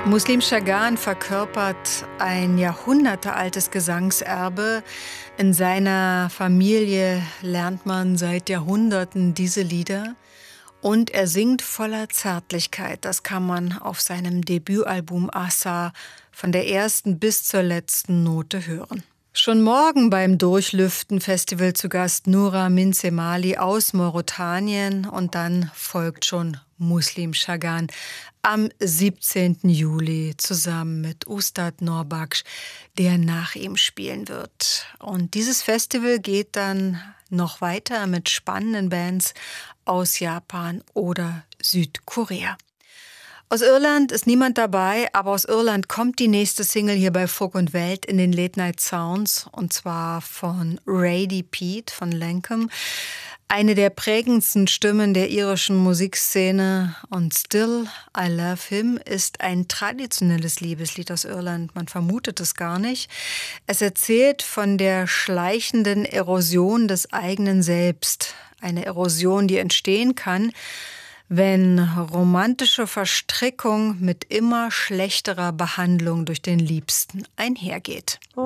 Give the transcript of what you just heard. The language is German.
Muslim Chaghan verkörpert ein jahrhundertealtes Gesangserbe. In seiner Familie lernt man seit Jahrhunderten diese Lieder. Und er singt voller Zärtlichkeit. Das kann man auf seinem Debütalbum Asa von der ersten bis zur letzten Note hören. Schon morgen beim Durchlüften-Festival zu Gast Noura Minsemali aus Mauretanien und dann folgt schon Muslim Chaghan am 17. Juli zusammen mit Ustad Norbaksh, der nach ihm spielen wird. Und dieses Festival geht dann noch weiter mit spannenden Bands aus Japan oder Südkorea. Aus Irland ist niemand dabei, aber aus Irland kommt die nächste Single hier bei Folk und Welt in den Late Night Sounds, und zwar von Radie Peat von Lankum. Eine der prägendsten Stimmen der irischen Musikszene, und Still I Love Him ist ein traditionelles Liebeslied aus Irland. Man vermutet es gar nicht. Es erzählt von der schleichenden Erosion des eigenen Selbst. Eine Erosion, die entstehen kann, wenn romantische Verstrickung mit immer schlechterer Behandlung durch den Liebsten einhergeht.